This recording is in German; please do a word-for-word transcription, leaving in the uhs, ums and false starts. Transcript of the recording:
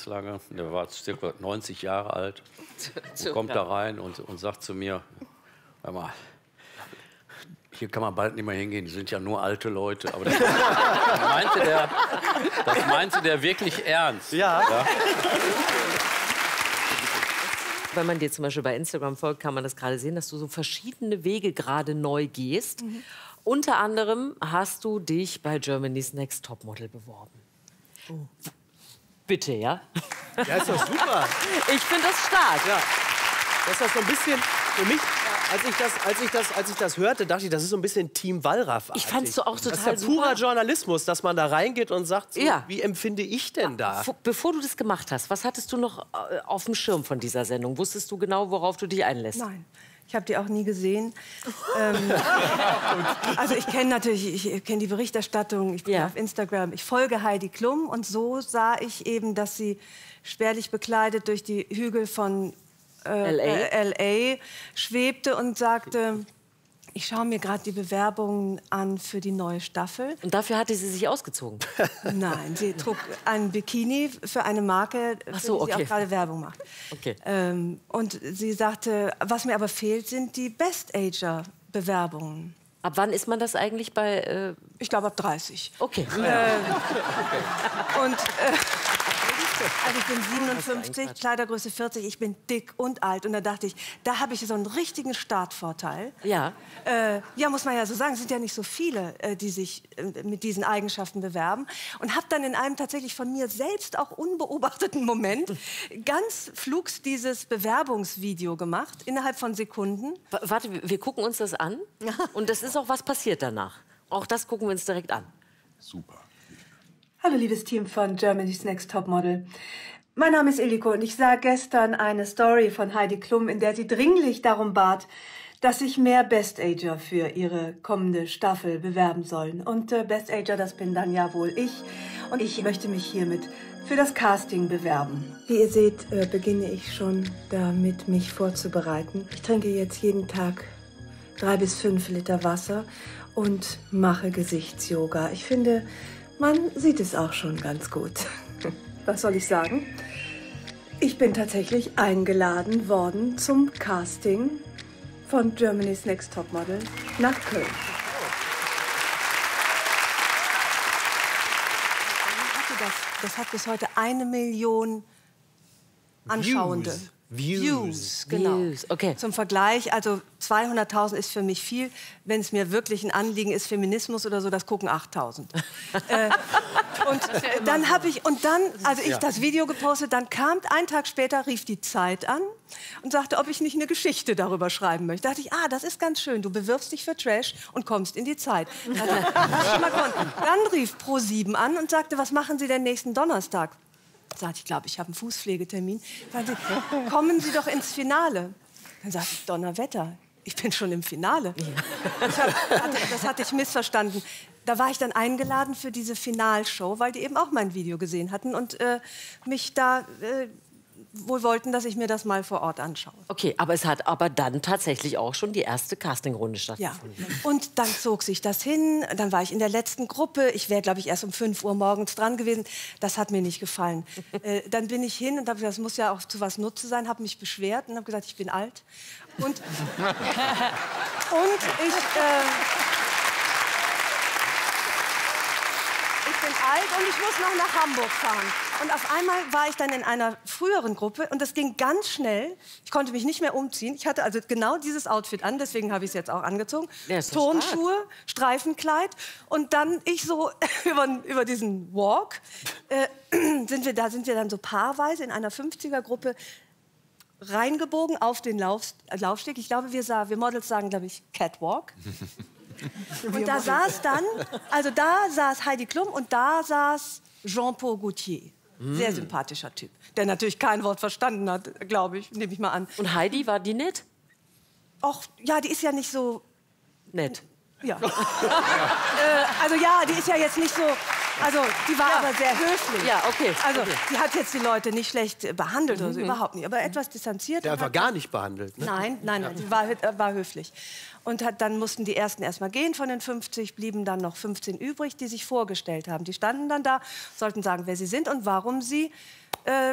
ganz lange. Der war circa neunzig Jahre alt. Und kommt da rein und, und sagt zu mir, hör mal, hier kann man bald nicht mehr hingehen, die sind ja nur alte Leute. Aber das, das, meinte, der, das meinte der wirklich ernst. Ja. Ja. Wenn man dir zum Beispiel bei Instagram folgt, kann man das gerade sehen, dass du so verschiedene Wege gerade neu gehst. Mhm. Unter anderem hast du dich bei Germany's Next Topmodel beworben. Oh. Bitte, ja? Ja, ist doch super. Ich finde das stark. Ja. Das ist so ein bisschen für mich, als ich das, als ich das, als ich das hörte, dachte ich, das ist so ein bisschen Team Wallraff. Ich fand es so auch total Das ist ja super. purer Journalismus, dass man da reingeht und sagt, so, ja. wie empfinde ich denn da? Bevor du das gemacht hast, was hattest du noch auf dem Schirm von dieser Sendung? Wusstest du genau, worauf du dich einlässt? Nein. Ich habe die auch nie gesehen. ähm, also ich kenne natürlich, ich kenne die Berichterstattung, ich bin ja. auf Instagram, ich folge Heidi Klum und so sah ich eben, dass sie spärlich bekleidet durch die Hügel von äh, L A? Äh, L A schwebte und sagte, ich schaue mir gerade die Bewerbungen an für die neue Staffel. Und dafür hatte sie sich ausgezogen? Nein, sie trug ein Bikini für eine Marke, Ach so, für die okay. sie auch gerade Werbung macht. Okay. Ähm, und sie sagte, was mir aber fehlt, sind die Best-Ager-Bewerbungen. Ab wann ist man das eigentlich bei... Äh ich glaube, ab dreißig. Okay. Äh, und... Äh, Also ich bin siebenundfünfzig, Kleidergröße vierzig, ich bin dick und alt. Und da dachte ich, da habe ich so einen richtigen Startvorteil. Ja. Äh, ja, muss man ja so sagen, es sind ja nicht so viele, äh, die sich äh, mit diesen Eigenschaften bewerben. Und habe dann in einem tatsächlich von mir selbst auch unbeobachteten Moment ganz flugs dieses Bewerbungsvideo gemacht, innerhalb von Sekunden. W warte, wir gucken uns das an. Und das ist auch, was passiert danach. Auch das gucken wir uns direkt an. Super. Hallo, liebes Team von Germany's Next Topmodel. Mein Name ist Illiko und ich sah gestern eine Story von Heidi Klum, in der sie dringlich darum bat, dass sich mehr Best-Ager für ihre kommende Staffel bewerben sollen. Und äh, Best-Ager, das bin dann ja wohl ich. Und ich möchte mich hiermit für das Casting bewerben. Wie ihr seht, äh, beginne ich schon damit, mich vorzubereiten. Ich trinke jetzt jeden Tag drei bis fünf Liter Wasser und mache Gesichtsyoga. Ich finde... Man sieht es auch schon ganz gut. Was soll ich sagen? Ich bin tatsächlich eingeladen worden zum Casting von Germany's Next Topmodel nach Köln. Das, das hat bis heute eine Million Anschauende. Views. Views, Views. genau. Views, okay. Zum Vergleich, also zweihunderttausend ist für mich viel. Wenn es mir wirklich ein Anliegen ist, Feminismus oder so, das gucken achttausend. äh, und ja dann habe ich, und dann, also ich ja. das Video gepostet, dann kam, einen Tag später rief die Zeit an und sagte, ob ich nicht eine Geschichte darüber schreiben möchte. Da dachte ich, ah, das ist ganz schön, du bewirbst dich für Trash und kommst in die Zeit. Dann rief Pro sieben an und sagte, was machen Sie denn nächsten Donnerstag? Sagte ich, glaube, ich habe einen Fußpflegetermin. Sagte, kommen Sie doch ins Finale. Dann sagte ich, Donnerwetter, ich bin schon im Finale. Ja. Ich hab, hatte, das hatte ich missverstanden. Da war ich dann eingeladen für diese Finalshow, weil die eben auch mein Video gesehen hatten und äh, mich da äh, wohl wollten, dass ich mir das mal vor Ort anschaue. Okay, aber es hat aber dann tatsächlich auch schon die erste Castingrunde stattgefunden. Ja. Und dann zog sich das hin, dann war ich in der letzten Gruppe. Ich wäre, glaube ich, erst um fünf Uhr morgens dran gewesen. Das hat mir nicht gefallen. äh, dann bin ich hin und habe gesagt, das muss ja auch zu was Nutze sein, habe mich beschwert und habe gesagt, ich bin alt. Und, und ich... Äh, Ich bin alt und ich muss noch nach Hamburg fahren. Und auf einmal war ich dann in einer früheren Gruppe und das ging ganz schnell. Ich konnte mich nicht mehr umziehen. Ich hatte also genau dieses Outfit an, deswegen habe ich es jetzt auch angezogen. Ja, ist doch Turnschuhe, Streifenkleid und dann ich so über, über diesen Walk. Äh, sind wir, da sind wir dann so paarweise in einer fünfziger-Gruppe reingebogen auf den Lauf, Laufsteg. Ich glaube, wir, sah, wir Models sagen, glaube ich, Catwalk. Und da saß dann, also da saß Heidi Klum und da saß Jean-Paul Gaultier. Sehr sympathischer Typ, der natürlich kein Wort verstanden hat, glaube ich, nehme ich mal an. Und Heidi, war die nett? Och, ja, die ist ja nicht so... Nett. Ja. äh, also ja, die ist ja jetzt nicht so... Also, die war ja. aber sehr höflich. Ja, okay. Also, okay. die hat jetzt die Leute nicht schlecht behandelt oder so, mhm. überhaupt nicht. Aber etwas distanziert. Der war gar nicht behandelt, ne? Nein, nein, nein, sie war, war höflich. Und hat, dann mussten die ersten erstmal gehen von den fünfzig, blieben dann noch fünfzehn übrig, die sich vorgestellt haben. Die standen dann da, sollten sagen, wer sie sind und warum sie äh,